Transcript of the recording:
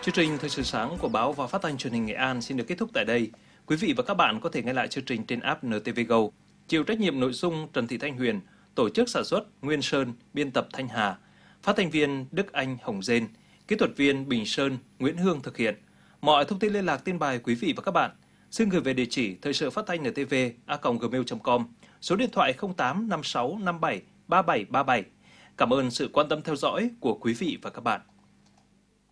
Chương trình Thời sự sáng của báo và phát thanh truyền hình Nghệ An xin được kết thúc tại đây. Quý vị và các bạn có thể nghe lại chương trình trên app NTV Go. Chịu trách nhiệm nội dung Trần Thị Thanh Huyền, tổ chức sản xuất Nguyên Sơn, biên tập Thanh Hà, phát thanh viên Đức Anh Hồng Dên, kỹ thuật viên Bình Sơn, Nguyễn Hương thực hiện. Mọi thông tin liên lạc tin bài quý vị và các bạn xin gửi về địa chỉ thời sự phát thanh ntv@gmail.com, số điện thoại 08 56 57 3737. Cảm ơn sự quan tâm theo dõi của quý vị và các bạn.